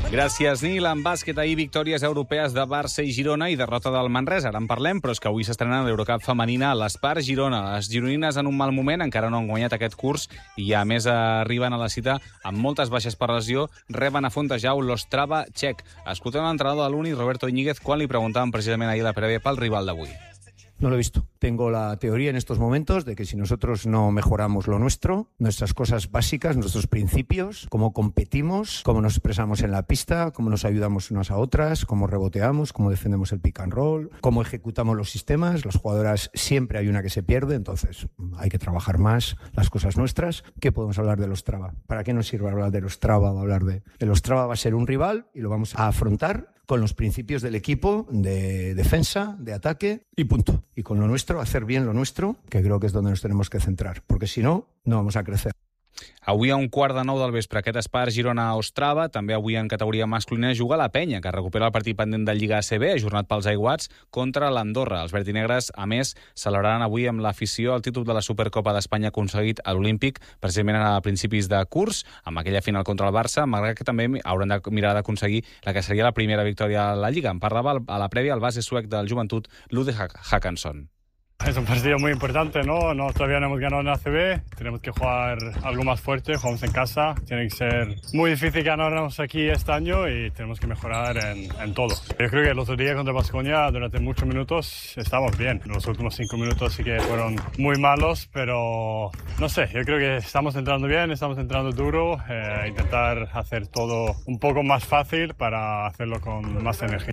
Gràcies, Nil. En bàsquet, ahir victòries europees de Barça i Girona i derrota del Manresa. Ara en parlem, però és que avui s'estrena l'Eurocup femenina a l'Espar Girona. Les gironines en un mal moment, encara no han guanyat aquest curs i a més arriben a la cita amb moltes baixes per lesió, reben a Fontejau l'Ostrava txec. Escoltem l'entrenador de l'Uni, Roberto Iñiguez, quan li preguntaven precisament ahir la prèvia pel rival d'avui. No lo he visto. Tengo la teoría en estos momentos de que si nosotros no mejoramos lo nuestro, nuestras cosas básicas, nuestros principios, cómo competimos, cómo nos expresamos en la pista, cómo nos ayudamos unas a otras, cómo reboteamos, cómo defendemos el pick and roll, cómo ejecutamos los sistemas, las jugadoras siempre hay una que se pierde, entonces hay que trabajar más las cosas nuestras. ¿Qué podemos hablar de Ostrava? ¿Para qué nos sirve hablar de Ostrava o hablar de... El Ostrava va a ser un rival y lo vamos a afrontar con los principios del equipo de defensa, de ataque y punto. Y con lo nuestro, hacer bien lo nuestro, que creo que es donde nos tenemos que centrar, porque si no, no vamos a crecer. Avui a 8:45 del vespre, aquest Espar Girona-Ostrava. També avui en categoria masculina juga la Penya, que recupera el partit pendent de Lliga ACB, ajornat pels aiguats, contra l'Andorra. Els vertinegres, a més, celebraran avui amb l'afició el títol de la Supercopa d'Espanya aconseguit a l'Olímpic, precisament a principis de curs, amb aquella final contra el Barça, malgrat que també hauran de mirar d'aconseguir la que seria la primera victòria a la Lliga. En parlava a la prèvia el base suec del Joventut, Ludde Håkansson. Es un partido muy importante, ¿no? Todavía no hemos ganado en ACB, tenemos que jugar algo más fuerte, jugamos en casa, tiene que ser muy difícil ganarnos aquí este año y tenemos que mejorar en todo. Yo creo que el otro día contra Baskonia, durante muchos minutos, estábamos bien. Los últimos 5 minutos sí que fueron muy malos, pero no sé, yo creo que estamos entrando bien, estamos entrando duro, intentar hacer todo un poco más fácil para hacerlo con más energía.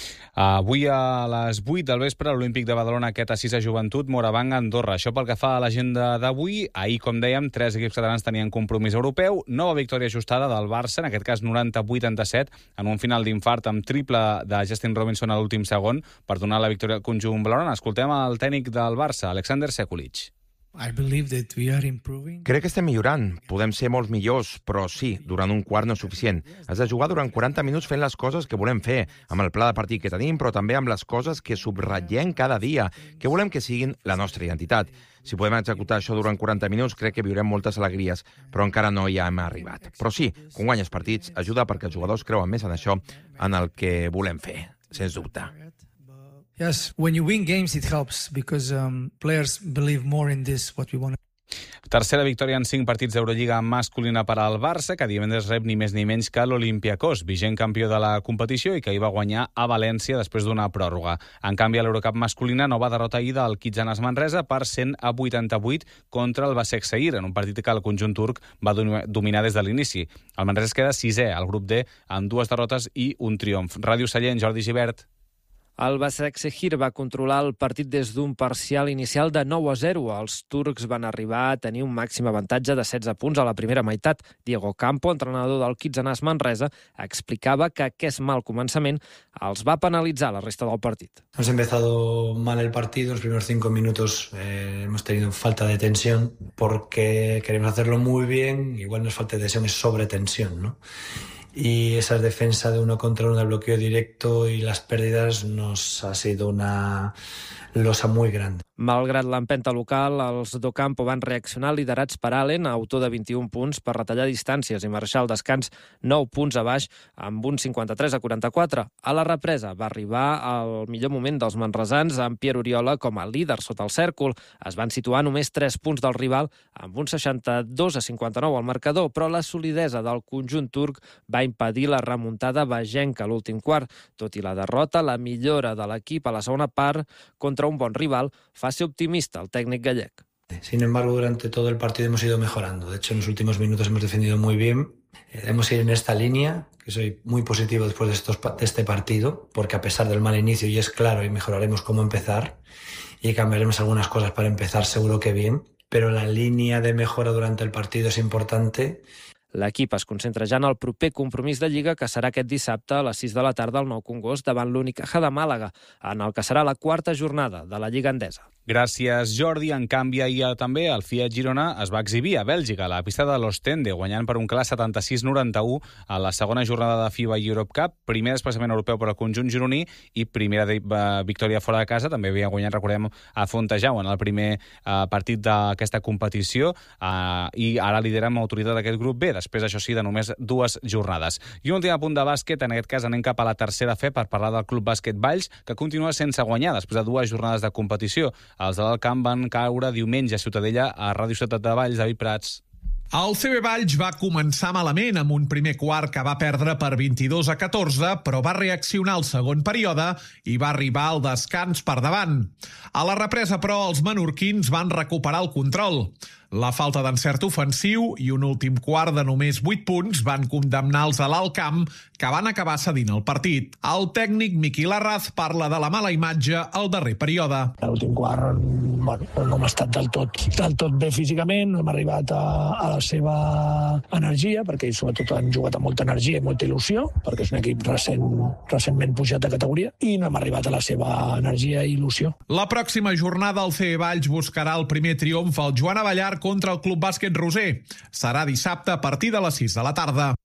Avui a les 8 del vespre, l'Olímpic de Badalona, aquest a 6 a Joventut, Moravang, Andorra. Això pel que fa a l'agenda d'avui. Ahir, com dèiem, 3 equips catalans tenien compromís europeu. Nova victòria ajustada del Barça, en aquest cas 90-87, en un final d'infart amb triple de Justin Robinson a l'últim segon per donar la victòria al conjunt blaugrana. Escoltem el tècnic del Barça, Alexander Sekulic. Crec que estem millorant. Podem ser molts millors, però sí, durant un quart no és suficient. Has de jugar durant 40 minuts fent les coses que volem fer, amb el pla de partit que tenim, però també amb les coses que subratllem cada dia, que volem que siguin la nostra identitat. Si podem executar això durant 40 minuts, crec que viurem moltes alegries, però encara no hi hem arribat. Però sí, quan guanyes partits, ajuda perquè els jugadors creuen més en això, en el que volem fer, sens dubte. Yes, when you win games, it helps because players believe more in this, what we want. Tercera victòria en 5 partits d'Eurolliga masculina per al Barça, que divendres rep ni més ni menys que l'Olympiacos, vigent campió de la competició i que hi va guanyar a València després d'una pròrroga. En canvi, a l'Eurocup masculina, nova derrota ahir del Kitsanas Manresa per 100-88 contra el Başak Şehir, en un partit que el conjunt turc va dominar des de l'inici. El Manresa es queda 6è al grup D amb 2 derrotes i un triomf. Ràdio Sallent, Jordi Gibert. El Başak Şehir va controlar el partit des d'un parcial inicial de 9-0. Els turcs van arribar a tenir un màxim avantatge de 16 punts a la primera meitat. Diego Campo, entrenador del Kitsanas Manresa, explicava que aquest mal començament els va penalitzar la resta del partit. Hemos empezado mal el partido, los primeros 5 minutos hemos tenido falta de tensión porque queremos hacerlo muy bien, igual no es falta de tensión, es sobretensión, ¿no? Y esa defensa de 1 contra 1 del bloqueo directo y las pérdidas nos ha sido una losa muy grande. Malgrat l'empenta local, els d'Ocampo van reaccionar liderats per Allen, autor de 21 punts, per retallar distàncies i marxar al descans 9 punts a baix amb un 53-44. A la represa va arribar el millor moment dels manresans amb Pierre Oriola com a líder sota el cèrcol. Es van situar només 3 punts del rival amb un 62-59 al marcador, però la solidesa del conjunt turc va impedir la remuntada bagenca a l'últim quart. Tot i la derrota, la millora de l'equip a la segona part contra un bon rival fa ser optimista el técnico gallec. Sin embargo, durante todo el partido hemos ido mejorando. De hecho, en los últimos minutos hemos defendido muy bien. Debemos ir en esta línea, que soy muy positivo después de este partido, porque a pesar del mal inicio, y es claro, y mejoraremos cómo empezar, y cambiaremos algunas cosas para empezar seguro que bien, pero la línea de mejora durante el partido es importante. L'equip es concentra ja en el proper compromís de Lliga, que serà aquest dissabte a les 6 de la tarda al Nou Congost davant l'Unicaja de Màlaga, en el que serà la 4a jornada de la Lliga Endesa. Gràcies, Jordi. En canvi, ahir també el Fiat Girona es va exhibir a Bèlgica, a la pista de l'Ostende, guanyant per un clar 76-91 a la segona jornada de FIBA Europe Cup, primer desplaçament europeu per al conjunt gironí i primera victòria fora de casa. També havia guanyat, recordem, a Fontejau en el primer partit d'aquesta competició i ara lidera amb autoritat d'aquest grup B, després, això sí, de només 2 jornades. I un últim apunt de bàsquet, en aquest cas anem cap a la tercera fe per parlar del Club Bàsquet Valls, que continua sense guanyar després de 2 jornades de competició. Els de l'Alt Camp van caure diumenge a Ciutadella a Ràdio Ciutat de Valls. David Prats. El CB Valls va començar malament amb un primer quart que va perdre per 22-14, però va reaccionar al segon període i va arribar al descans per davant. A la represa, però, els menorquins van recuperar el control. La falta d'encert ofensiu i un últim quart de només 8 punts van condemnar els de l'Alt Camp, que van acabar cedint el partit. El tècnic Miqui Larraz parla de la mala imatge al darrer període. L'últim quart no hem estat del tot bé físicament, no hem arribat a la seva energia, perquè ells sobretot han jugat amb molta energia i molta il·lusió, perquè és un equip recentment pujat de categoria, i no hem arribat a la seva energia i il·lusió. La pròxima jornada el CB Valls buscarà el primer triomf al Joan Abellar contra el Club Bàsquet Roser. Serà dissabte a partir de les 6 de la tarda.